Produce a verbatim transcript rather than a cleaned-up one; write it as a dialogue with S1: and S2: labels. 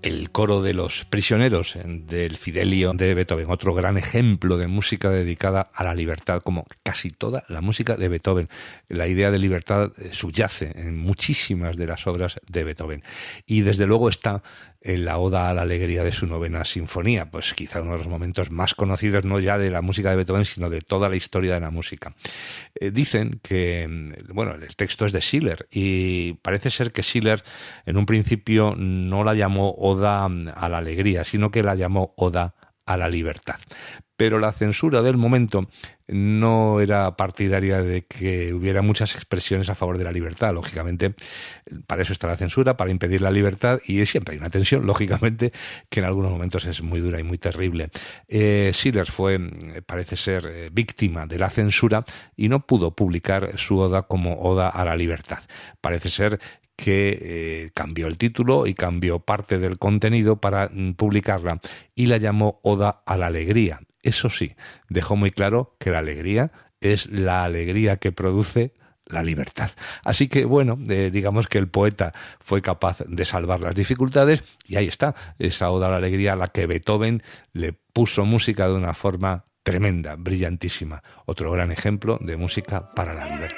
S1: el coro de los prisioneros del Fidelio de Beethoven, otro gran ejemplo de música dedicada a la libertad, como casi toda la música de Beethoven. La idea de libertad subyace en muchísimas de las obras de Beethoven. Y desde luego está en la Oda a la Alegría de su novena sinfonía, pues quizá uno de los momentos más conocidos no ya de la música de Beethoven, sino de toda la historia de la música. Eh, dicen que, bueno, el texto es de Schiller y parece ser que Schiller en un principio no la llamó Oda a la Alegría, sino que la llamó Oda a la Libertad. Pero la censura del momento no era partidaria de que hubiera muchas expresiones a favor de la libertad. Lógicamente, para eso está la censura, para impedir la libertad, y siempre hay una tensión, lógicamente, que en algunos momentos es muy dura y muy terrible. Eh, Schiller fue, parece ser, eh, víctima de la censura y no pudo publicar su oda como Oda a la Libertad. Parece ser que eh, cambió el título y cambió parte del contenido para mm, publicarla y la llamó Oda a la Alegría. Eso sí, dejó muy claro que la alegría es la alegría que produce la libertad. Así que, bueno, eh, digamos que el poeta fue capaz de salvar las dificultades y ahí está, esa Oda a la Alegría a la que Beethoven le puso música de una forma tremenda, brillantísima. Otro gran ejemplo de música para la libertad.